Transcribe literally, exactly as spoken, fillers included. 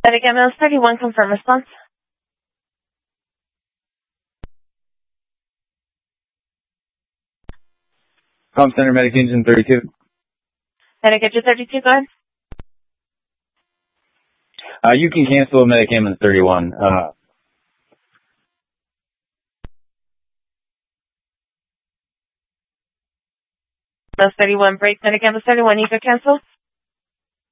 Medic ambulance thirty-one, confirm response. Com Center, Medic Engine thirty-two. Medic Engine thirty-two, go ahead. Uh, you can cancel Medic Ambulance thirty-one. Uh, Ambulance thirty-one, break. Medic ambulance thirty-one, either cancel.